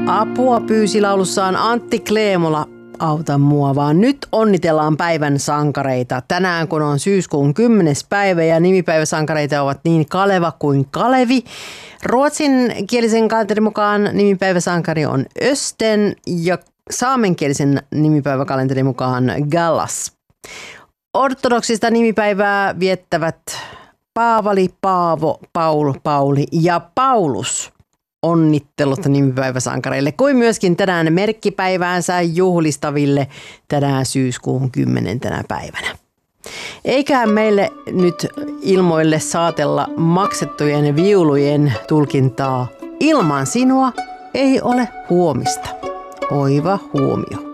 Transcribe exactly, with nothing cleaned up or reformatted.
Apua pyysi laulussaan Antti Kleemola. Auta mua vaan. Nyt onnitellaan päivän sankareita. Tänään kun on syyskuun kymmenes päivä ja nimipäiväsankareita ovat niin Kaleva kuin Kalevi. Ruotsinkielisen kalenterin mukaan nimipäiväsankari on Östen ja saamenkielisen nimipäiväkalenterin mukaan Gallas. Ortodoksista nimipäivää viettävät Paavali, Paavo, Paul, Pauli ja Paulus. Onnittelut nimipäiväsankareille, kuin myöskin tänään merkkipäiväänsä juhlistaville tänään syyskuun kymmenentenä päivänä. Eiköhän meille nyt ilmoille saatella maksettujen viulujen tulkintaa. Ilman sinua ei ole huomista. Oiva huomio.